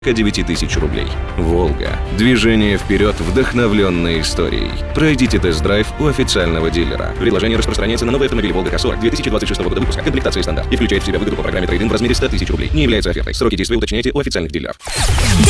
9000 рублей. «Волга». Движение вперед, вдохновленное историей. Пройдите тест-драйв у официального дилера. Предложение распространяется на новые автомобили «Волга К40» 2026 года выпуска. Комплектация стандарт. И включает в себя выгоду по программе трейд-ин в размере 100 000 рублей. Не является офертой. Сроки действия уточняйте у официальных дилеров.